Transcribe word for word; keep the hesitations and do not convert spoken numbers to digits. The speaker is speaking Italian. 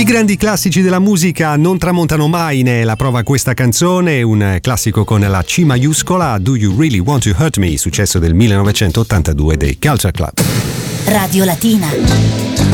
grandi classici della musica non tramontano mai, ne è la prova questa canzone, un classico con la C maiuscola, Do You Really Want to Hurt Me, successo del millenovecentottantadue dei Culture Club. Radio Latina.